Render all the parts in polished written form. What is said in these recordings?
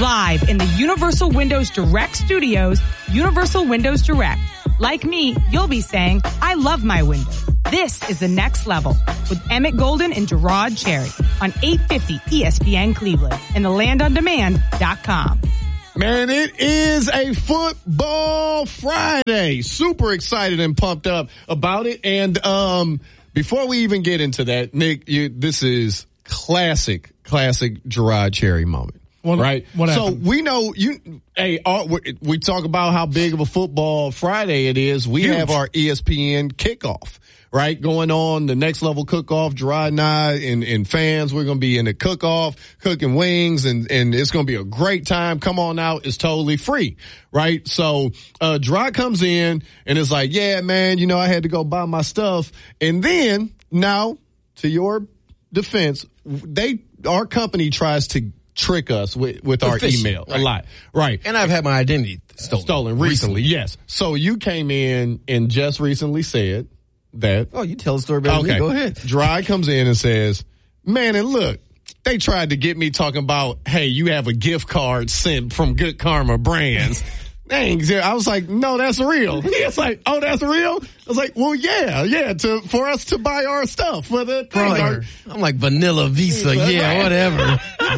Live in the Universal Windows Direct Studios, Universal Windows Direct. Like me, you'll be saying, I love my windows. This is the next level with Emmett Golden and Gerard Cherry on 850 ESPN Cleveland and thelandondemand.com. Man, it is a football Friday. Super excited and pumped up about it. And before we even get into that, Nick, this is classic Gerard Cherry moment. Right? What so happened? we know we talk about how big of a football Friday it is. We have our ESPN kickoff, right? Going on the next level cook-off. Gerard and I and fans, we're going to be in the cook-off, cooking wings, and it's going to be a great time. Come on out. It's totally free, right? So, Gerard comes in and is like, yeah, man, I had to go buy my stuff. And then now, to your defense, our company tries to trick us with our email a lot. Right. And I've had my identity stolen recently. Yes. So you came in and just recently said that. Oh, you tell the story better than me. Go ahead. Gerard comes in and says, man, and look, they tried to get me talking about, hey, you have a gift card sent from Good Karma Brands. Dang, I was like, no, that's real. It's like, oh, that's real? I was like, well, yeah, for us to buy our stuff. For the I'm like Vanilla Visa, whatever.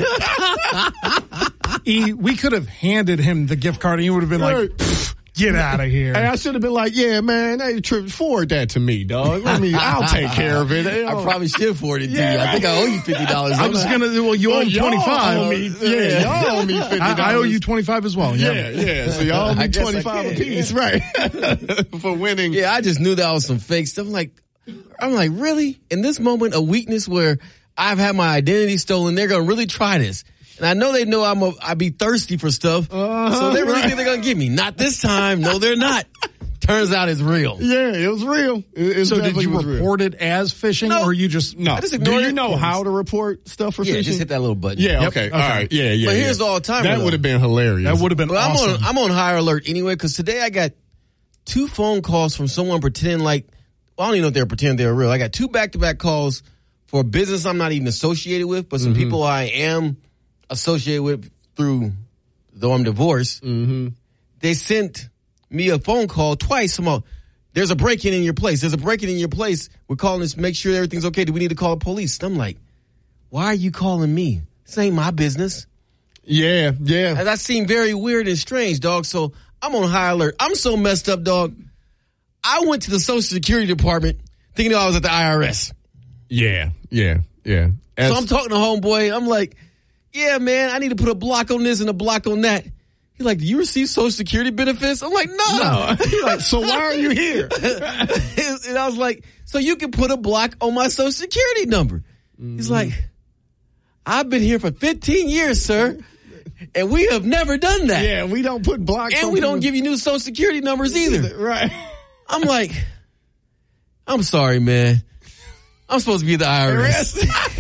We could have handed him the gift card and he would have been like, get out of here. And I should have been like, yeah, man, hey, forward that to me, dog. I'll take care of it. I probably should forward it to you. I think I owe you $50. I was going to, you owe me 25. Y'all owe me $50. I owe you 25 as well. Yeah. So y'all owe me 25 a piece, right? For winning. Yeah, I just knew that was some fake stuff. I'm like, really? In this moment of weakness where I've had my identity stolen, they're going to really try this. And I know they know I be thirsty for stuff, so they really think they're going to get me. Not this time. No, they're not. Turns out it's real. Yeah, it was real. So did you report it as phishing, or you just... No. I just ignored it. Do you know how to report stuff for phishing? Yeah, just hit that little button. Yeah, yep. Okay. All right. Yeah. But here's all the time. That would have been hilarious. That would have been awesome. I'm on higher alert anyway, because today I got 2 phone calls from someone pretending I don't even know if they were pretending they were real. I got 2 back-to-back calls for a business I'm not even associated with, but some people I am associated with though I'm divorced. Mm-hmm. They sent me a phone call twice about, there's a break-in in your place. We're calling this, make sure everything's okay. Do we need to call the police? And I'm like, why are you calling me? This ain't my business. Yeah. And that seemed very weird and strange, dog. So I'm on high alert. I'm so messed up, dog. I went to the Social Security Department thinking I was at the IRS. Yeah. So I'm talking to homeboy. I'm like, yeah, man, I need to put a block on this and a block on that. He's like, do you receive Social Security benefits? I'm like, no. He's like, so why are you here? And I was like, so you can put a block on my Social Security number. Mm-hmm. He's like, I've been here for 15 years, sir, and we have never done that. Yeah, we don't put blocks and we don't give you new Social Security numbers either. Right. I'm like, I'm sorry, man. I'm supposed to be at the IRS.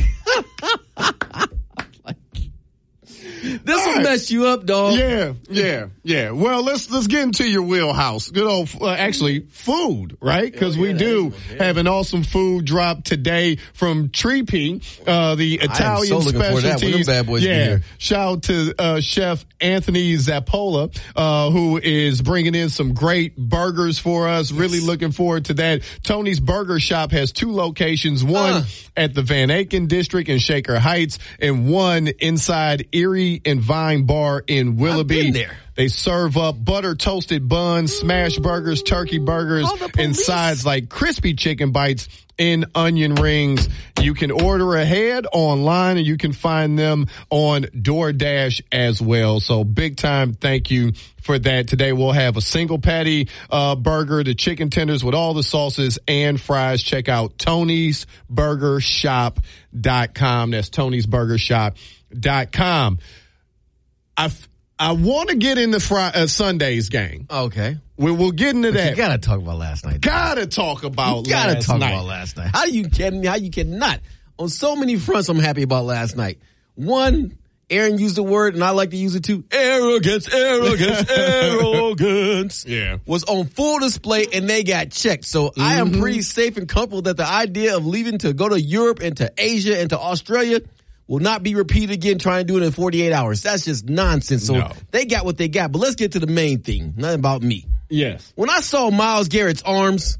This will mess you up, dog. Yeah. Well, let's get into your wheelhouse. Good old, actually, food, right? Because we do have an awesome food drop today from Treepy, the Italian specialties. For that when them bad boys be here. Shout out to Chef Anthony Zappola, who is bringing in some great burgers for us. Really looking forward to that. Tony's Burger Shop has 2 locations, one at the Van Aken District in Shaker Heights and one inside Erie and Vine Bar in Willoughby. I've been there. They serve up butter toasted buns, smash burgers, turkey burgers, and sides like crispy chicken bites and onion rings. You can order ahead online and you can find them on DoorDash as well. So big time thank you for that. Today we'll have a single patty burger, the chicken tenders with all the sauces and fries. Check out Tony'sBurgerShop.com. That's Tony'sBurgerShop.com. I want to get into Sunday's game. Okay. We'll get into that. You gotta talk about last night. Gotta talk about last night. How you cannot? On so many fronts, I'm happy about last night. One, Aaron used the word, and I like to use it too. Arrogance. Yeah. Was on full display, and they got checked. So I am pretty safe and comfortable that the idea of leaving to go to Europe and to Asia and to Australia will not be repeated again trying to do it in 48 hours. That's just nonsense. So they got what they got. But let's get to the main thing. Nothing about me. Yes. When I saw Myles Garrett's arms,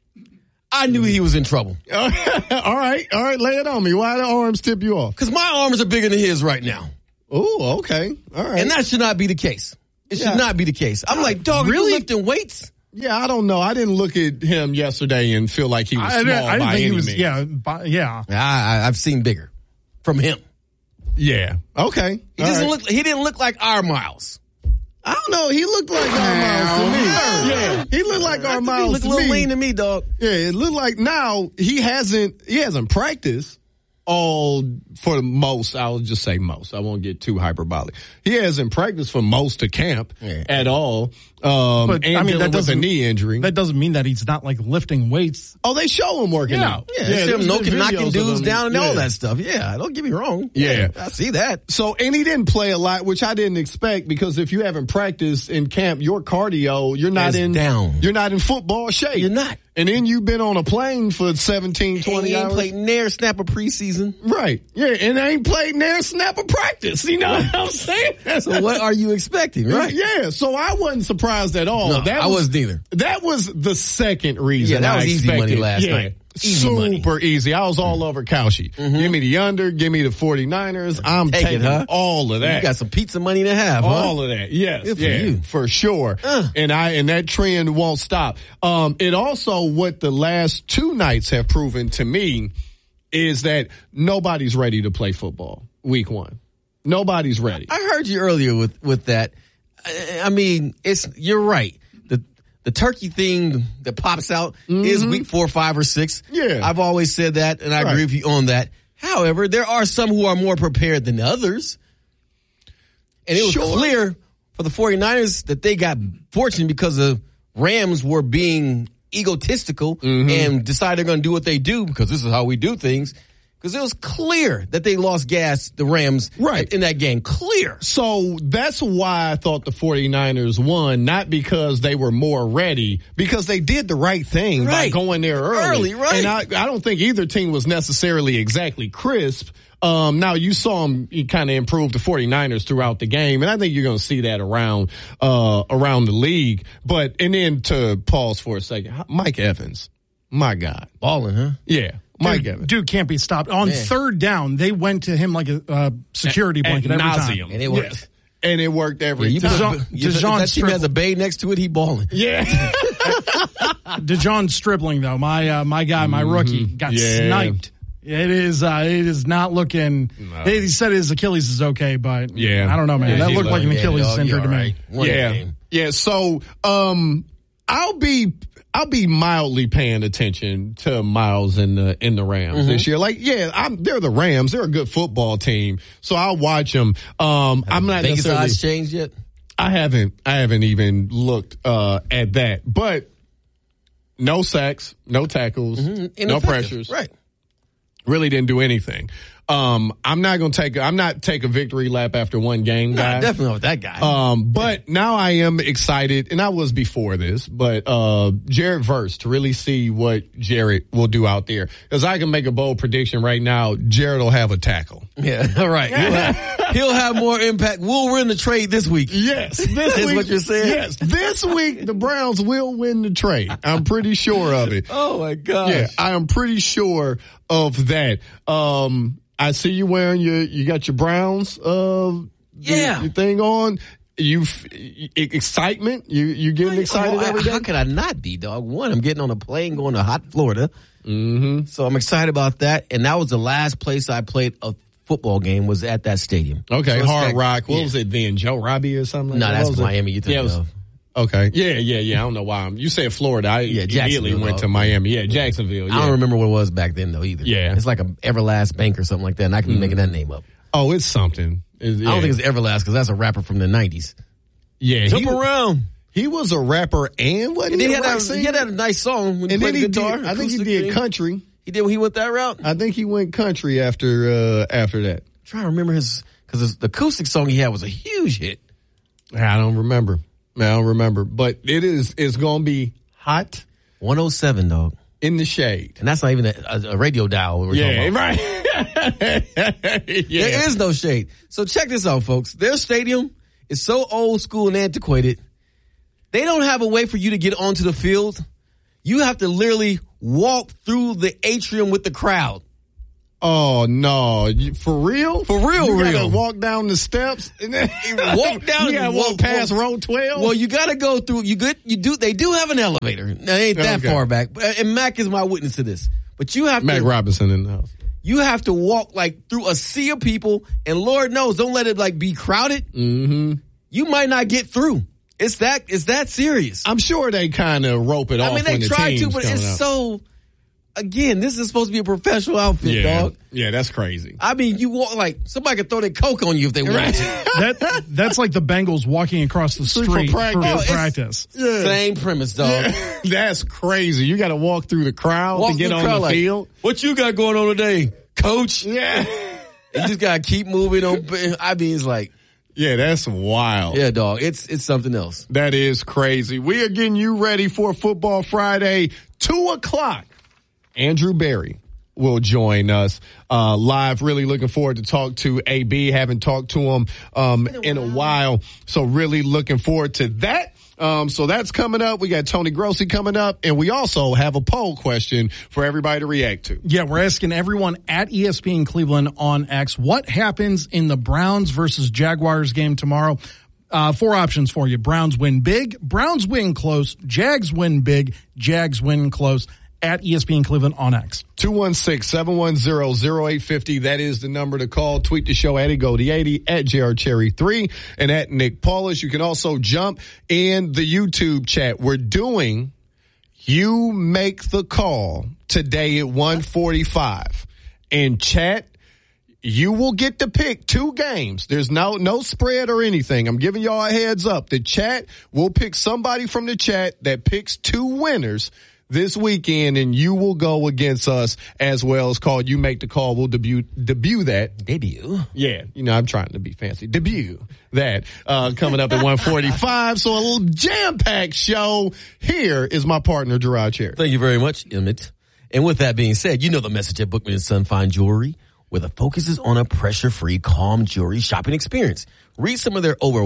I knew he was in trouble. All right. Lay it on me. Why the arms tip you off? Because my arms are bigger than his right now. Oh, okay. All right. And that should not be the case. It should not be the case. I'm like, dog, really? You lifting weights? Yeah, I don't know. I didn't look at him yesterday and feel like he was small I didn't by think any he was. means. Yeah. I've seen bigger from him. Yeah. Okay. He didn't look like our Myles. I don't know. He looked like our Myles to me. Yeah, he looked like our Myles to me. He looked a little lean to me, dog. Yeah, it looked like now he hasn't practiced all for the most. I'll just say most. I won't get too hyperbolic. He hasn't practiced for most of camp at all. But and I mean, that with a knee injury. That doesn't mean that he's not like lifting weights. Oh, they show him working out. Yeah, knocking dudes down and all that. that stuff. Yeah, don't get me wrong. Yeah, I see that. So, and he didn't play a lot, which I didn't expect because if you haven't practiced in camp, your cardio, you're not in football shape. You're not. And then you've been on a plane for 17, 20 hours. Ain't played near snap a preseason. Right. Yeah, and I ain't played near snap a practice. You know what I'm saying? So what are you expecting, right? Yeah, so I wasn't surprised at all. No, I wasn't either. That was the second reason. Yeah, that was easy money last night. Super easy. I was all over Cauchy. Give me the under, give me the 49ers. I'm taking all of that. You got some pizza money to have, huh? All of that. Yes. Good for you. For sure. And that trend won't stop. It also, what the last two nights have proven to me is that nobody's ready to play football week one. Nobody's ready. I heard you earlier with that. I mean, you're right. The turkey thing that pops out is week 4, 5, or 6. Yeah. I've always said that, and I agree with you on that. However, there are some who are more prepared than others. And it was clear for the 49ers that they got fortunate because the Rams were being egotistical and decided they're going to do what they do because this is how we do things. Because it was clear that they lost gas, the Rams, in that game. Clear. So that's why I thought the 49ers won, not because they were more ready, because they did the right thing by going there early. And I don't think either team was necessarily exactly crisp. Now you saw them kind of improve the 49ers throughout the game, and I think you're going to see that around the league. And then to pause for a second, Mike Evans, my God. Balling, huh? Yeah. Mike Evans. Dude can't be stopped. On third down, they went to him like a security blanket every time. And it worked. Yes. And it worked every time. That team has a bay next to it, he balling. Yeah. DeJon Stribling, though, my guy, my rookie, got sniped. It is not looking. No. He said his Achilles is okay, but I don't know, man. That looked like an Achilles injury to me. Yeah. So, I'll be mildly paying attention to Myles in the Rams this year. Like, they're the Rams. They're a good football team, so I'll watch them. I'm not Vegas necessarily odds changed yet. I haven't even looked at that, but no sacks, no tackles, no pressures. Right. Really didn't do anything. I'm not going to take a victory lap after one game, guy. No, definitely not with that guy. But now I am excited, and I was before this, but Jared Verse, to really see what Jared will do out there. Because I can make a bold prediction right now, Jared will have a tackle. Yeah, all right. He'll have more impact. We'll win the trade this week. Yes. This is week, what you're saying? Yes. This week, the Browns will win the trade. I'm pretty sure of it. Oh, my gosh. Yeah, I am pretty sure of that. I see you wearing you got your Browns, your thing on. Excitement. You getting excited every day? How could I not be, dog? One, I'm getting on a plane going to hot Florida. So I'm excited about that. And that was the last place I played a football game was at that stadium. Okay. So Hard Rock. What was it then? Joe Robbie or something like that? No, that's Miami. You think of. Okay. Yeah. I don't know why. You said Florida. I immediately went to Miami. Yeah, Jacksonville. Yeah. I don't remember what it was back then, though, either. Yeah. It's like a Everlast Bank or something like that, and I can be making that name up. Oh, it's something. I don't think it's Everlast because that's a rapper from the 90s. Yeah. Jump around. He was a rapper and wasn't he? He had a nice song when he played guitar. I think he did country. He went that route? I think he went country after that. I'm trying to remember because the acoustic song he had was a huge hit. I don't remember. But it's going to be hot. 107, dog. In the shade. And that's not even a radio dial. We're talking about. Right. There is no shade. So check this out, folks. Their stadium is so old school and antiquated. They don't have a way for you to get onto the field. You have to literally walk through the atrium with the crowd. Oh no! For real? For real? You real? Gotta walk down the steps and then walk down. You gotta walk past row 12. Well, you gotta go through. They do have an elevator. Now, it ain't that far back. And Mac is my witness to this. But you have Mac Robinson in the house. You have to walk like through a sea of people, and Lord knows, don't let it like be crowded. Mm-hmm. You might not get through. It's that serious. I'm sure they kind of rope it off. I mean, they try to, but it's so. Again, this is supposed to be a professional outfit, dog. Yeah, that's crazy. I mean, you walk like somebody could throw their Coke on you if they want to. That's like the Bengals walking across the street for practice. Same premise, dog. Yeah. That's crazy. You got to walk through the crowd to get on the field. What you got going on today, Coach? Yeah. You just got to keep moving on. I mean, it's like. Yeah, that's wild. Yeah, dog. It's something else. That is crazy. We are getting you ready for Football Friday, 2:00. Andrew Berry will join us live. Really looking forward to talk to AB. Haven't talked to him in a while. So really looking forward to that. So that's coming up. We got Tony Grossi coming up. And we also have a poll question for everybody to react to. Yeah, we're asking everyone at ESPN Cleveland on X, what happens in the Browns versus Jaguars game tomorrow? 4 options for you. Browns win big. Browns win close. Jags win big. Jags win close. At ESPN Cleveland on X. 216-710-0850. That is the number to call. Tweet the show at EGOD80, at JRCherry3, and at Nick Paulus. You can also jump in the YouTube chat. We're doing You Make the Call today at 1:45. And chat, you will get to pick 2 games. There's no spread or anything. I'm giving y'all a heads up. The chat will pick somebody from the chat that picks 2 winners this weekend, and you will go against us as well. It's called You Make the Call. We'll debut that. Debut? Yeah. You know, I'm trying to be fancy. Debut that coming up at 1:45. So a little jam-packed show. Here is my partner, Gerard Cherry. Thank you very much, Emmett. And with that being said, you know the message at Bookman & Son Fine Jewelry, where the focus is on a pressure-free, calm jewelry shopping experience. Read some of their over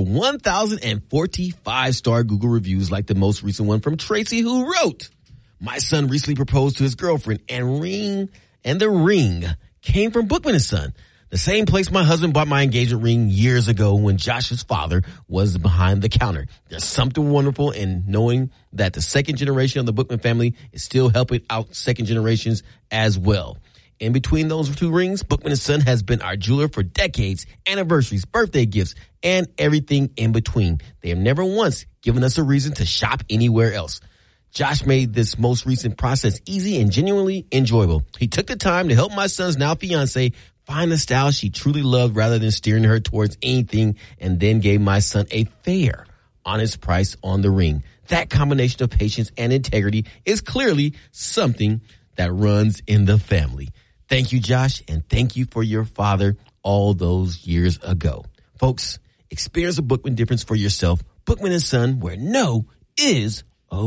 1,045 star Google reviews, like the most recent one from Tracy, who wrote, "My son recently proposed to his girlfriend, and the ring came from Bookman & Son, the same place my husband bought my engagement ring years ago when Josh's father was behind the counter. There's something wonderful in knowing that the second generation of the Bookman family is still helping out second generations as well. In between those 2 rings, Bookman & Son has been our jeweler for decades, anniversaries, birthday gifts, and everything in between. They have never once given us a reason to shop anywhere else. Josh made this most recent process easy and genuinely enjoyable. He took the time to help my son's now fiance find the style she truly loved rather than steering her towards anything, and then gave my son a fair, honest price on the ring. That combination of patience and integrity is clearly something that runs in the family. Thank you, Josh, and thank you for your father all those years ago." Folks, experience a Bookman difference for yourself. Bookman & Son, where no is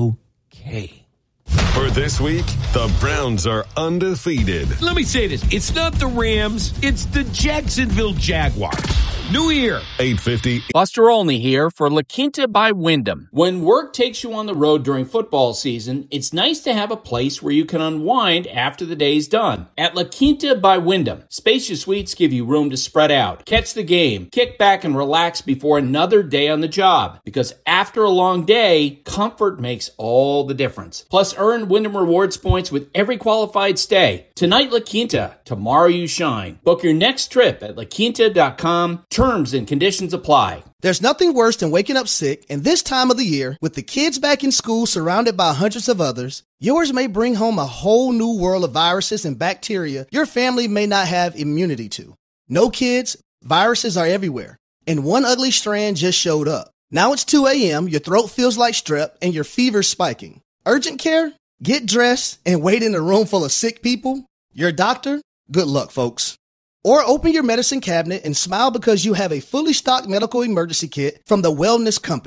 okay. For this week, the Browns are undefeated. Let me say this. It's not the Rams. It's the Jacksonville Jaguars. New year. 850. Buster Olney here for La Quinta by Wyndham. When work takes you on the road during football season, it's nice to have a place where you can unwind after the day's done. At La Quinta by Wyndham, spacious suites give you room to spread out, catch the game, kick back and relax before another day on the job. Because after a long day, comfort makes all the difference. Plus, earn Wyndham Rewards points with every qualified stay. Tonight, La Quinta. Tomorrow, you shine. Book your next trip at laquinta.com. Terms and conditions apply. There's nothing worse than waking up sick, and this time of the year, with the kids back in school surrounded by hundreds of others, yours may bring home a whole new world of viruses and bacteria your family may not have immunity to. No kids, viruses are everywhere, and one ugly strand just showed up. Now it's 2 a.m., your throat feels like strep, and your fever's spiking. Urgent care? Get dressed and wait in a room full of sick people? Your doctor? Good luck, folks. Or open your medicine cabinet and smile because you have a fully stocked medical emergency kit from the Wellness Company.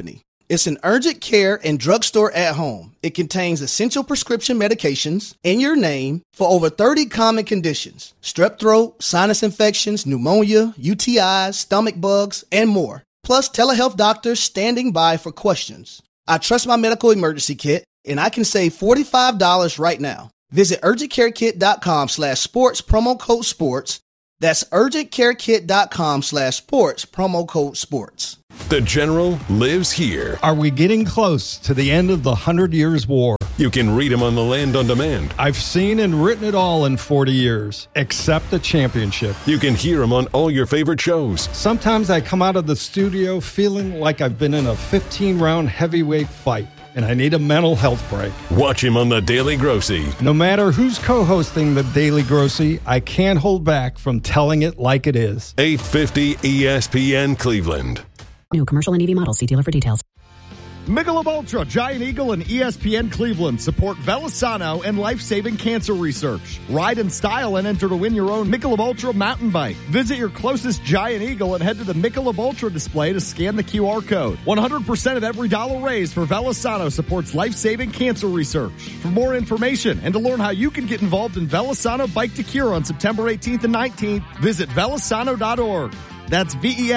It's an urgent care and drugstore at home. It contains essential prescription medications in your name for over 30 common conditions: strep throat, sinus infections, pneumonia, UTIs, stomach bugs, and more. Plus telehealth doctors standing by for questions. I trust my medical emergency kit, and I can save $45 right now. Visit urgentcarekit.com/sports, promo code sports. That's urgentcarekit.com/sports, promo code sports. The General lives here. Are we getting close to the end of the 100 Years' War? You can read him on the Land on Demand. I've seen and written it all in 40 years, except the championship. You can hear him on all your favorite shows. Sometimes I come out of the studio feeling like I've been in a 15-round heavyweight fight, and I need a mental health break. Watch him on The Daily Grossy. No matter who's co-hosting The Daily Grossy, I can't hold back from telling it like it is. 850 ESPN Cleveland. New commercial and EV model. See dealer for details. Michelob Ultra, Giant Eagle, and ESPN Cleveland support Velisano and life-saving cancer research. Ride in style and enter to win your own Michelob Ultra mountain bike. Visit your closest Giant Eagle and head to the Michelob Ultra display to scan the QR code. 100% of every dollar raised for Velisano supports life-saving cancer research. For more information and to learn how you can get involved in Velisano Bike to Cure on September 18th and 19th, visit velisano.org. That's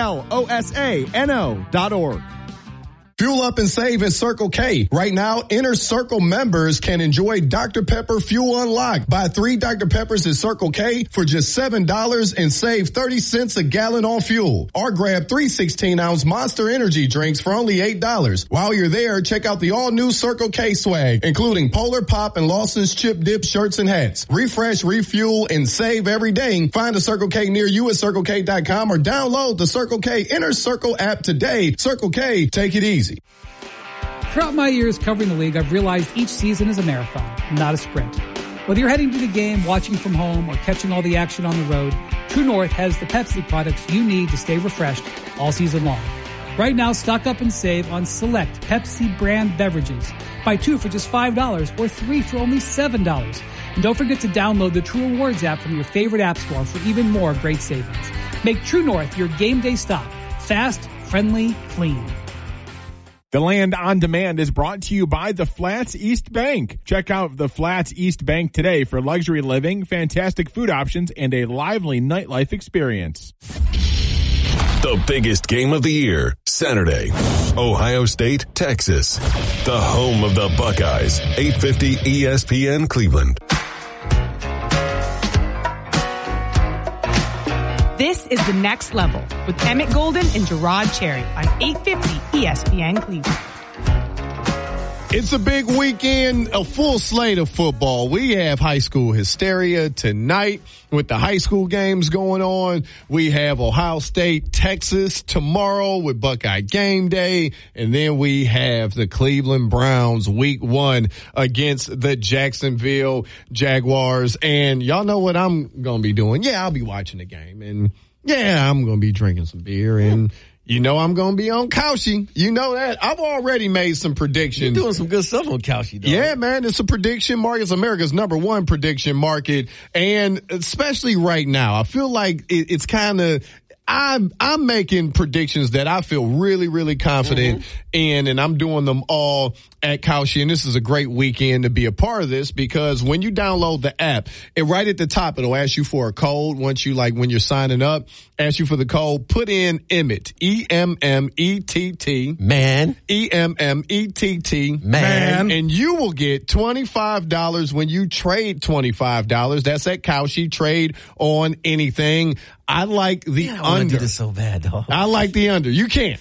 VELOSANO.org. Fuel up and save at Circle K. Right now, Inner Circle members can enjoy Dr. Pepper Fuel Unlocked. Buy 3 Dr. Peppers at Circle K for just $7 and save 30 cents a gallon on fuel. Or grab 3 16-ounce Monster Energy drinks for only $8. While you're there, check out the all-new Circle K swag, including Polar Pop and Lawson's Chip Dip shirts and hats. Refresh, refuel, and save every day. Find a Circle K near you at CircleK.com or download the Circle K Inner Circle app today. Circle K, take it easy. Throughout my years covering the league, I've realized each season is a marathon, not a sprint. Whether you're heading to the game, watching from home, or catching all the action on the road, True North has the Pepsi products you need to stay refreshed all season long. Right now, stock up and save on select Pepsi brand beverages. Buy 2 for just $5 or 3 for only $7. And don't forget to download the True Rewards app from your favorite app store for even more great savings. Make True North your game day stop. Fast, friendly, clean. The Land on Demand is brought to you by the Flats East Bank. Check out the Flats East Bank today for luxury living, fantastic food options, and a lively nightlife experience. The biggest game of the year, Saturday, Ohio State, Texas. The home of the Buckeyes, 850 ESPN Cleveland. This is The Next Level with Emmett Golden and Gerard Cherry on 850 ESPN Cleveland. It's a big weekend, a full slate of football. We have high school hysteria tonight with the high school games going on. We have Ohio State, Texas tomorrow with Buckeye Game Day. And then we have the Cleveland Browns week 1 against the Jacksonville Jaguars. And y'all know what I'm going to be doing. Yeah, I'll be watching the game. And yeah, I'm going to be drinking some beer and you know I'm going to be on Kalshi. You know that. I've already made some predictions. You're doing some good stuff on Kalshi, dog. Yeah, man. It's a prediction market. It's America's #1 prediction market. And especially right now, I feel like it's kind of, I'm making predictions that I feel really, really confident in, and I'm doing them all at Kalshi. And this is a great weekend to be a part of this because when you download the app, right at the top, it'll ask you for a code. Once you when you're signing up, ask you for the code, put in Emmett, E-M-M-E-T-T. Man. E-M-M-E-T-T. Man. And you will get $25 when you trade $25. That's at Kalshi. Trade on anything. I like the under. I do this so bad, dog. I like the under. You can't.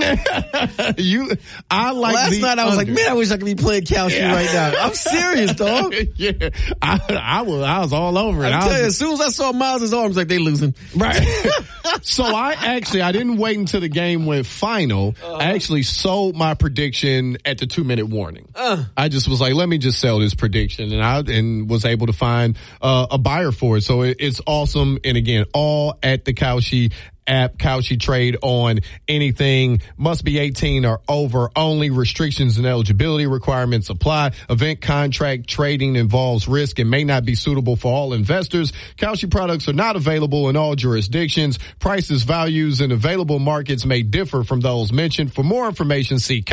Last night I was like, man, I wish I could be playing Kalshi right now. I'm serious, dog. Yeah. I was all over it. I tell you, as soon as I saw Miles' arms, like, they losing. Right. So I didn't wait until the game went final. I actually sold my prediction at the 2-minute warning. I just was like, let me just sell this prediction. And was able to find a buyer for it. So it's awesome. And again, all at the Kalshi app. Kalshi trade on anything. Must be 18 or over. Only restrictions and eligibility requirements apply. Event contract trading involves risk and may not be suitable for all investors. Kalshi products are not available in all jurisdictions. Prices, values, and available markets may differ from those mentioned. For more information, see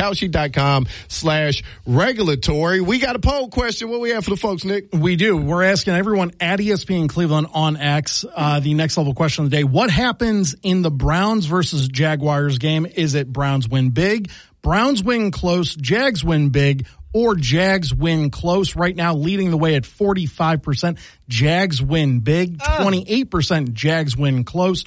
Kalshi.com/regulatory. We got a poll question. What we have for the folks, Nick? We do. We're asking everyone at ESPN Cleveland on X, the next level question of the day. What happens in the Browns versus Jaguars game? Is it Browns win big, Browns win close, Jags win big, or Jags win close? Right now, leading the way at 45%. Jags win big, 28% Jags win close,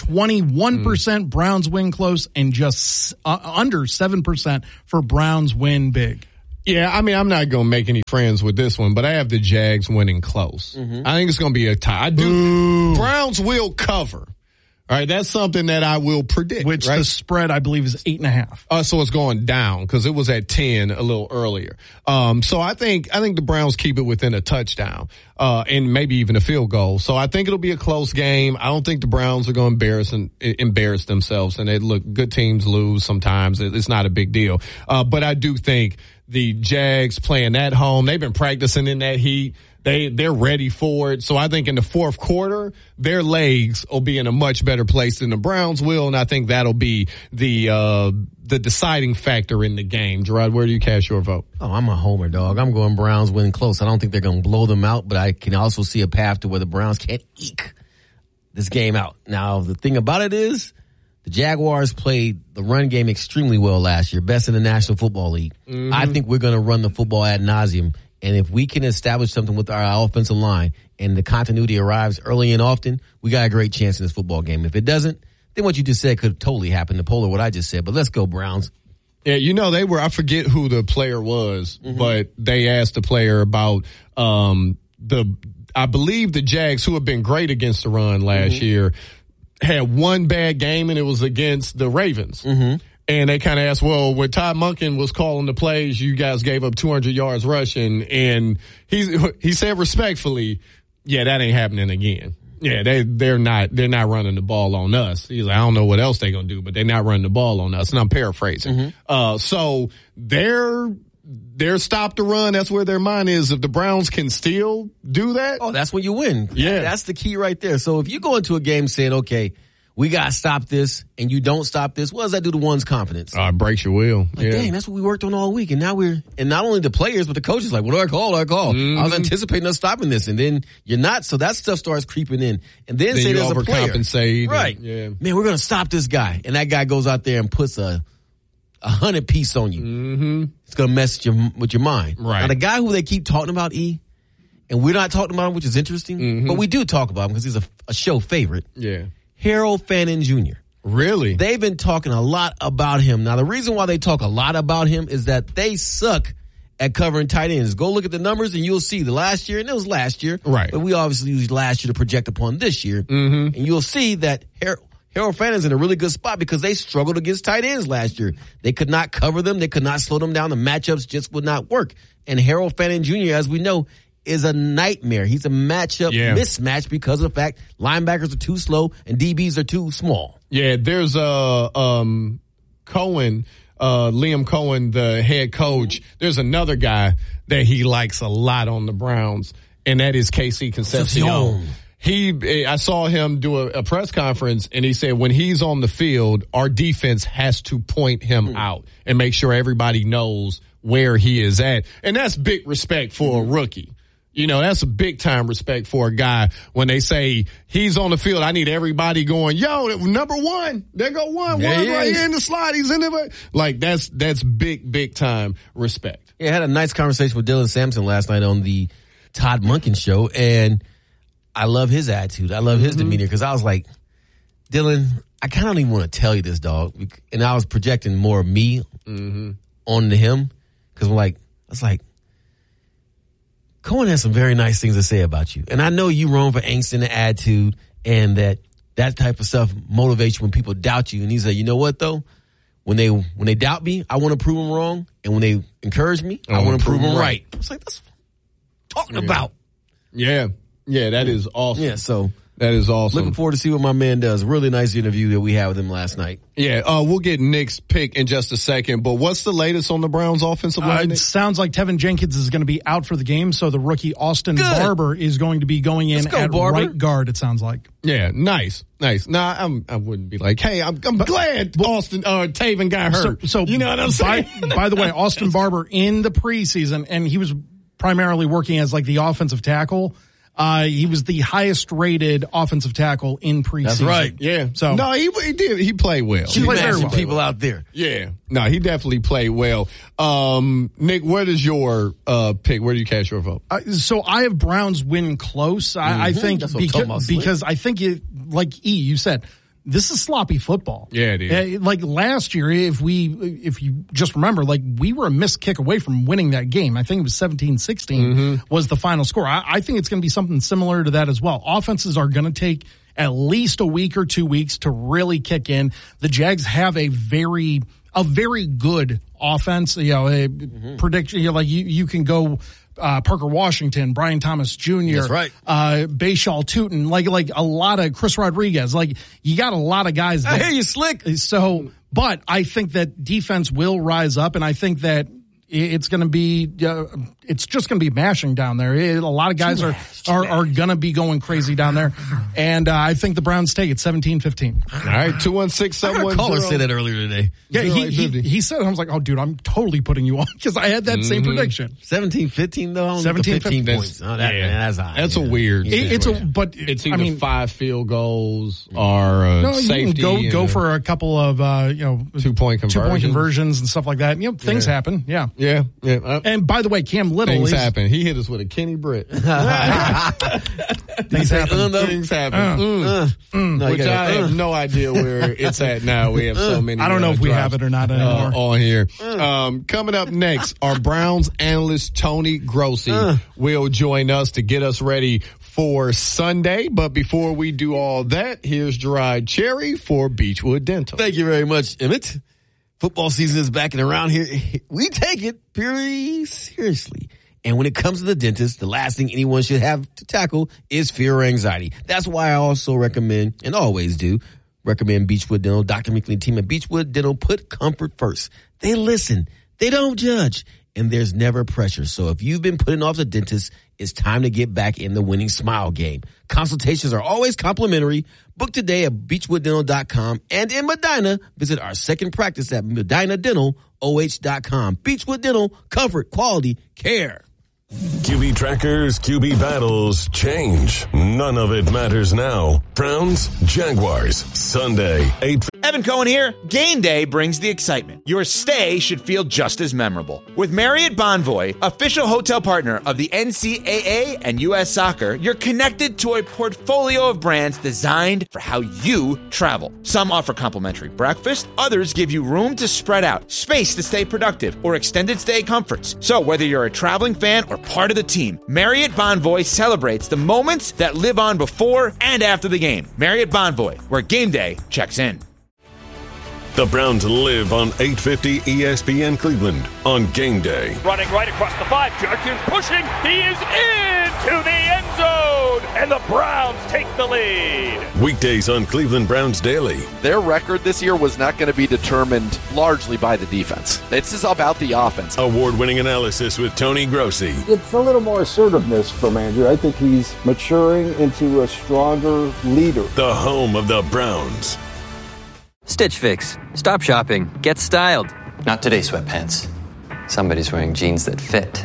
21% Browns win close, and just under 7% for Browns win big. Yeah, I mean, I'm not going to make any friends with this one, but I have the Jags winning close. I think it's going to be a tie. I do. Browns will cover. All right, that's something that I will predict. Which right? The spread, I believe, is 8.5. So it's going down because it was at 10 a little earlier. So I think the Browns keep it within a touchdown, and maybe even a field goal. So I think it'll be a close game. I don't think the Browns are going to embarrass themselves. And good teams lose sometimes. It's not a big deal. But I do think the Jags playing at home, they've been practicing in that heat. They're ready for it. So I think in the fourth quarter, their legs will be in a much better place than the Browns will. And I think that'll be the deciding factor in the game. Gerard, where do you cast your vote? Oh, I'm a homer, dog. I'm going Browns win close. I don't think they're going to blow them out, but I can also see a path to where the Browns can't eke this game out. Now, the thing about it is the Jaguars played the run game extremely well last year, best in the National Football League. I think we're going to run the football ad nauseum. And if we can establish something with our offensive line and the continuity arrives early and often, we got a great chance in this football game. If it doesn't, then what you just said could totally happen, the polar what I just said. But let's go, Browns. Yeah, I forget who the player was, but they asked the player about I believe the Jags, who have been great against the run last year, had one bad game, and it was against the Ravens. And they kind of asked, well, when Todd Monken was calling the plays, you guys gave up 200 yards rushing. And he said respectfully, yeah, that ain't happening again. Yeah, they're not running the ball on us. He's like, I don't know what else they're going to do, but they're not running the ball on us. And I'm paraphrasing. So they're stop to run. That's where their mind is. If the Browns can still do that. Oh, that's when you win. Yeah. That's the key right there. So if you go into a game saying, okay, we got to stop this, and you don't stop this, what does that do to one's confidence? It breaks your will. Dang, that's what we worked on all week. And now and not only the players, but the coaches like, what do I call? I was anticipating us stopping this, and then you're not. So that stuff starts creeping in. And then say there's a player. Right. Yeah. Man, we're going to stop this guy. And that guy goes out there and puts a 100-piece on you. It's going to mess with your mind. Right. Now, the guy who they keep talking about, and we're not talking about him, which is interesting, but we do talk about him because he's a show favorite. Yeah. Harold Fannin Jr. Really? They've been talking a lot about him. Now, the reason why they talk a lot about him is that they suck at covering tight ends. Go look at the numbers and you'll see the last year, and it was last year. Right. But we obviously used last year to project upon this year. And you'll see that Harold Fannin's in a really good spot because they struggled against tight ends last year. They could not cover them. They could not slow them down. The matchups just would not work. And Harold Fannin Jr., as we know, is a nightmare. He's a matchup mismatch because of the fact linebackers are too slow and DBs are too small. Yeah, there's Liam Cohen, the head coach. There's another guy that he likes a lot on the Browns, and that is KC Concepcion. I saw him do a press conference, and he said when he's on the field, our defense has to point him out and make sure everybody knows where he is at. And that's big respect for a rookie. That's a big time respect for a guy when they say he's on the field. I need everybody going, yo, number one. There go one right here in the slot. He's in there. Like that's big time respect. Yeah, I had a nice conversation with Dylan Sampson last night on the Todd Monken show, and I love his attitude. I love his demeanor because I was like, Dylan, I kind of don't even want to tell you this, dog. And I was projecting more of me onto him because it's like, Cohen has some very nice things to say about you. And I know you roam for angst and attitude and that type of stuff motivates you when people doubt you. And he's like, you know what, though? When they doubt me, I want to prove them wrong. And when they encourage me, I want to prove them right. I was like, that's what I'm talking about. Yeah. Yeah, that is awesome. Yeah, so That is awesome. Looking forward to see what my man does. Really nice interview that we had with him last night. Yeah, we'll get Nick's pick in just a second, but what's the latest on the Browns offensive line? It sounds like Tevin Jenkins is going to be out for the game, so the rookie Austin Barber is going to be going in at right guard, it sounds like. Yeah, nice. Nah, I wouldn't be like, hey, I'm glad Tavin got hurt. So you know what I'm saying? By the way, Austin Barber in the preseason, and he was primarily working as like the offensive tackle. He was the highest rated offensive tackle in preseason. That's right. Yeah. So no, he did. He played well. He played very well. People out there. Yeah. No, he definitely played well. Nick, what is your pick? Where do you cast your vote? So I have Browns win close. I think because I think you said, this is sloppy football. Yeah, it is. Like last year, if you just remember, like we were a missed kick away from winning that game. I think it was 17-16 was the final score. I think it's going to be something similar to that as well. Offenses are going to take at least a week or 2 weeks to really kick in. The Jags have a very good offense. Prediction. You can go. Parker Washington, Brian Thomas Jr., that's right. Bashal Tutin, like a lot of Chris Rodriguez, like you got a lot of guys that, I hear you slick. So, but I think that defense will rise up, and I think that it's going to be, it's just going to be mashing down there. A lot of guys are going to be going crazy down there. And I think the Browns take it 17-15. All right, 216-710. Caller said that earlier today. Yeah, he said it. I was like, oh, dude, I'm totally putting you on because I had that same prediction. 17-15 though. 17-15 points. Oh, that's high. That's a weird. It's either 5 field goals or safety. You can go for a couple of 2-point conversions and stuff like that. Things happen. Yeah. Yeah. And by the way, Cam Little things happen. He hit us with a Kenny Britt. Things happen. Things happen. Which I have no idea where it's at now. We have so many. I don't know if we have it or not anymore. On here. Coming up next, our Browns analyst Tony Grossi will join us to get us ready for Sunday. But before we do all that, here's Gerard Cherry for Beechwood Dental. Thank you very much, Emmett. Football season is back and around here. We take it very seriously. And when it comes to the dentist, the last thing anyone should have to tackle is fear or anxiety. That's why I also recommend, and always do, recommend Beechwood Dental. Dr. Meekley and team at Beechwood Dental put comfort first. They listen. They don't judge. And there's never pressure. So if you've been putting off the dentist, it's time to get back in the winning smile game. Consultations are always complimentary. Book today at BeechwoodDental.com. And in Medina, visit our second practice at MedinaDentalOH.com. Beechwood Dental, comfort, quality, care. QB trackers, QB battles, change. None of it matters now. Browns, Jaguars, Sunday, 8. Evan Cohen here. Game day brings the excitement. Your stay should feel just as memorable. With Marriott Bonvoy, official hotel partner of the NCAA and U.S. Soccer, you're connected to a portfolio of brands designed for how you travel. Some offer complimentary breakfast, others give you room to spread out, space to stay productive, or extended stay comforts. So whether you're a traveling fan or part of the team, Marriott Bonvoy celebrates the moments that live on before and after the game. Marriott Bonvoy, where game day checks in. The Browns live on 850 ESPN Cleveland on game day. Running right across the 5. Judkins pushing. He is into the end zone. And the Browns take the lead. Weekdays on Cleveland Browns Daily. Their record this year was not going to be determined largely by the defense. This is about the offense. Award-winning analysis with Tony Grossi. It's a little more assertiveness from Andrew. I think he's maturing into a stronger leader. The home of the Browns. Stitch Fix. Stop shopping. Get styled. Not today, sweatpants. Somebody's wearing jeans that fit.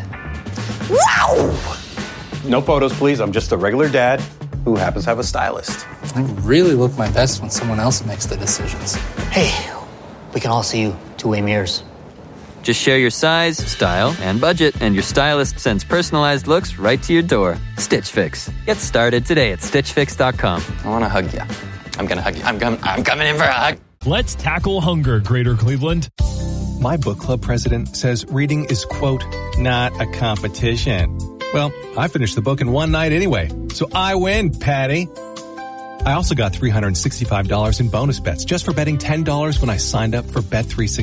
Wow! No photos, please. I'm just a regular dad who happens to have a stylist. I really look my best when someone else makes the decisions. Hey, we can all see you two-way mirrors. Just share your size, style, and budget, and your stylist sends personalized looks right to your door. Stitch Fix. Get started today at StitchFix.com. I want to hug you. I'm going to hug you. I'm coming in for a hug. Let's tackle hunger, Greater Cleveland. My book club president says reading is, quote, not a competition. Well, I finished the book in one night anyway, so I win, Patty. I also got $365 in bonus bets just for betting $10 when I signed up for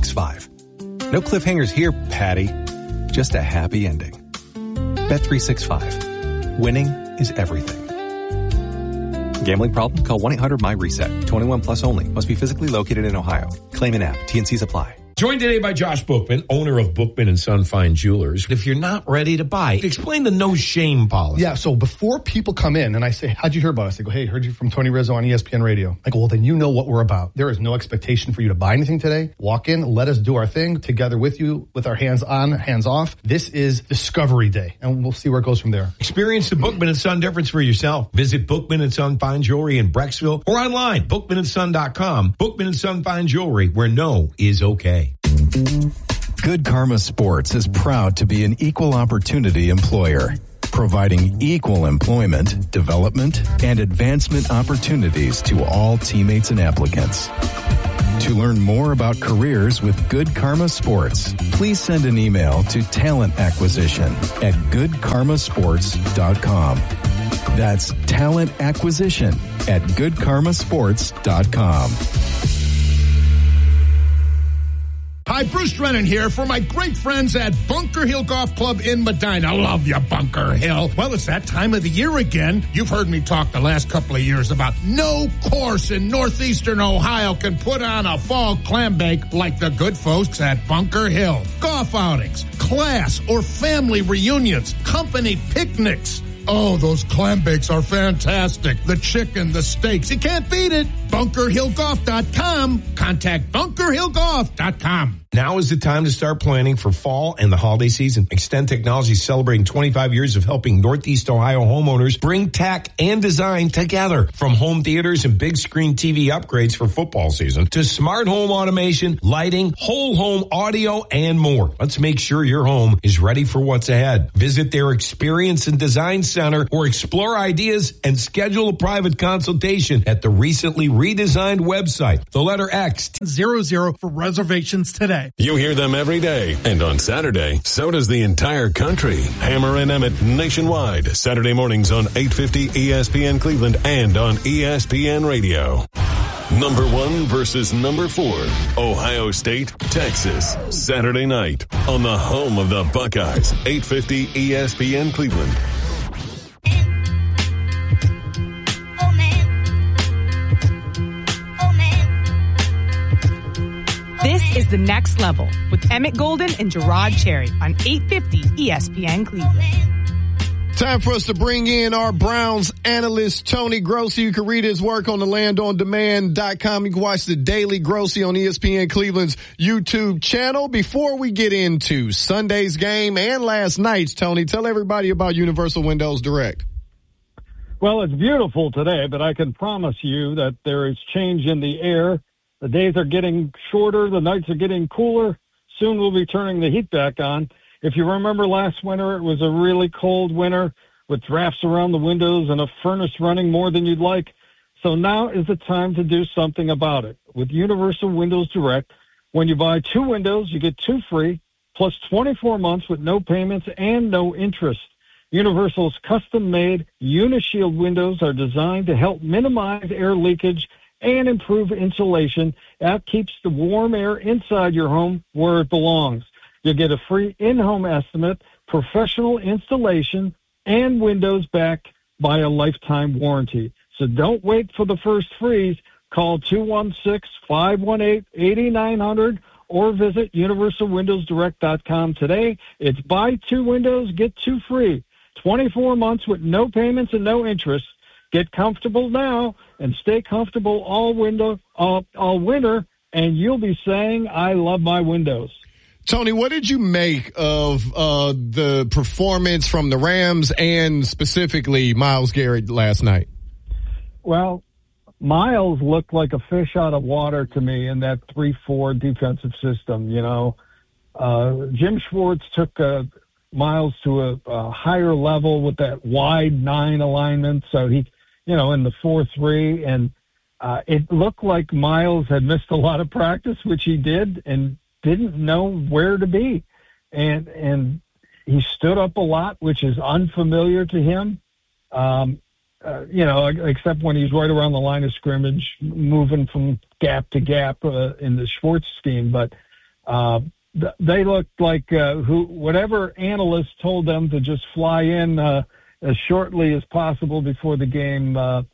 Bet365. No cliffhangers here, Patty. Just a happy ending. Bet365. Winning is everything. Gambling problem? Call 1-800-MY-RESET. 21 plus only. Must be physically located in Ohio. Claim an app. T&Cs apply. Joined today by Josh Bookman, owner of Bookman & Son Fine Jewelers. If you're not ready to buy, explain the no shame policy. Yeah, so before people come in and I say, how'd you hear about us? They go, hey, heard you from Tony Rizzo on ESPN Radio. I go, well, then you know what we're about. There is no expectation for you to buy anything today. Walk in, let us do our thing together with you, with our hands on, hands off. This is Discovery Day, and we'll see where it goes from there. Experience the Bookman & Son difference for yourself. Visit Bookman & Son Fine Jewelry in Brecksville or online, bookmanandson.com. Bookman & Son Fine Jewelry, where no is okay. Good Karma Sports is proud to be an equal opportunity employer, providing equal employment, development, and advancement opportunities to all teammates and applicants. To learn more about careers with Good Karma Sports, please send an email to talentacquisition@goodkarmasports.com. That's talentacquisition@goodkarmasports.com. Hi, Bruce Drennan here for my great friends at Bunker Hill Golf Club in Medina. Love you, Bunker Hill. Well, it's that time of the year again. You've heard me talk the last couple of years about no course in northeastern Ohio can put on a fall clam bake like the good folks at Bunker Hill. Golf outings, class or family reunions, company picnics. Oh, those clam bakes are fantastic. The chicken, the steaks, you can't beat it. BunkerHillGolf.com. Contact BunkerHillGolf.com. Now is the time to start planning for fall and the holiday season. Extend Technology is celebrating 25 years of helping Northeast Ohio homeowners bring tech and design together. From home theaters and big screen TV upgrades for football season to smart home automation, lighting, whole home audio, and more. Let's make sure your home is ready for what's ahead. Visit their Experience and Design Center or explore ideas and schedule a private consultation at the recently redesigned website. The letter X 00 for reservations today. You hear them every day, and on Saturday, so does the entire country. Hammer and Emmett nationwide, Saturday mornings on 850 ESPN Cleveland and on ESPN Radio. Number 1 versus number 4, Ohio State, Texas, Saturday night on the home of the Buckeyes, 850 ESPN Cleveland. This is The Next Level with Emmett Golden and Gerard Cherry on 850 ESPN Cleveland. Time for us to bring in our Browns analyst, Tony Grossi. You can read his work on the landondemand.com. You can watch the Daily Grossi on ESPN Cleveland's YouTube channel. Before we get into Sunday's game and last night's, Tony, tell everybody about Universal Windows Direct. Well, it's beautiful today, but I can promise you that there is change in the air. The days are getting shorter. The nights are getting cooler. Soon we'll be turning the heat back on. If you remember last winter, it was a really cold winter with drafts around the windows and a furnace running more than you'd like. So now is the time to do something about it. With Universal Windows Direct, when you buy 2 windows, you get 2 free, plus 24 months with no payments and no interest. Universal's custom-made Unishield windows are designed to help minimize air leakage and improve insulation. That keeps the warm air inside your home where it belongs. You'll get a free in-home estimate, professional installation, and windows backed by a lifetime warranty. So don't wait for the first freeze. Call 216-518-8900 or visit universalwindowsdirect.com today. It's buy 2 windows, get 2 free. 24 months with no payments and no interest. Get comfortable now and stay comfortable all winter, and you'll be saying, I love my windows. Tony, what did you make of the performance from the Rams and specifically Myles Garrett last night? Well, Myles looked like a fish out of water to me in that 3-4 defensive system. You know, Jim Schwartz took Myles to a higher level with that wide 9 alignment. So he, you know, in the 4-3, and it looked like Myles had missed a lot of practice, which he did, and didn't know where to be. And he stood up a lot, which is unfamiliar to him. You know, except when he's right around the line of scrimmage, moving from gap to gap in the Schwartz scheme. But they looked like whatever analyst told them to just fly in as shortly as possible before the game,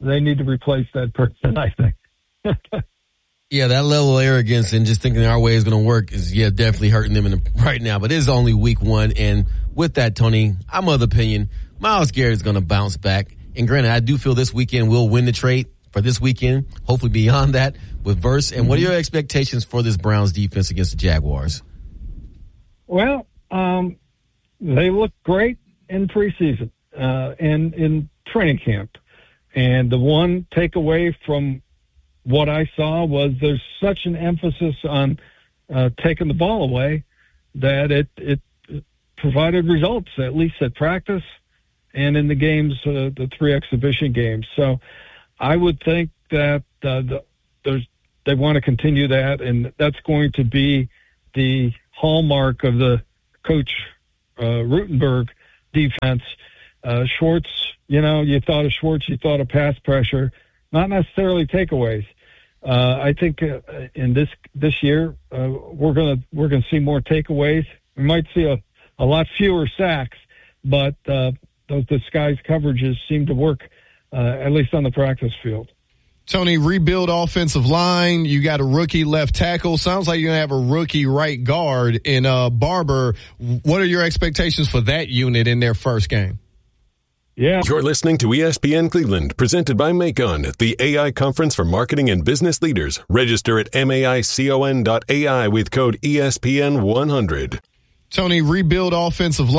they need to replace that person, I think. Yeah, that level of arrogance and just thinking our way is going to work is, definitely hurting them right now. But it is only week one. And with that, Tony, I'm of the opinion Myles Garrett is going to bounce back. And granted, I do feel this weekend we'll win the trade for this weekend, hopefully beyond that with Verse. And what are your expectations for this Browns defense against the Jaguars? Well, they look great in preseason and in training camp. And the one takeaway from what I saw was there's such an emphasis on taking the ball away that it provided results, at least at practice and in the games, the 3 exhibition games. So I would think that they want to continue that, and that's going to be the hallmark of the Coach Rutenberg defense. Schwartz, you thought of Schwartz, you thought of pass pressure, not necessarily takeaways. I think in this year we're gonna see more takeaways. We might see a lot fewer sacks, but those disguised coverages seem to work at least on the practice field. Tony, rebuild offensive line. You got a rookie left tackle. Sounds like you're going to have a rookie right guard in Barber. What are your expectations for that unit in their first game? Yeah. You're listening to ESPN Cleveland, presented by Macon, the AI conference for marketing and business leaders. Register at maicon.ai with code ESPN100. Tony, rebuild offensive line.